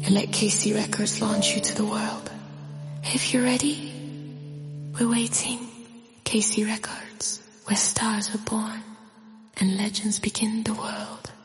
and let KC Records launch you to the world. If you're ready, we're waiting. KC Records, where stars are born and legends begin the world.